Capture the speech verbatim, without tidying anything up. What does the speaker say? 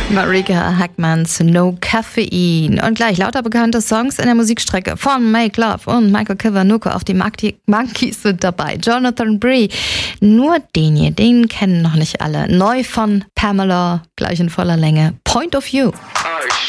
Marika Hackmans No Caffeine. Und gleich lauter bekannte Songs in der Musikstrecke von Make Love und Michael Kiwanuka. Auch die Monkeys sind dabei. Jonathan Bree. Nur den hier, den kennen noch nicht alle. Neu von Pamela, gleich in voller Länge. Point of View.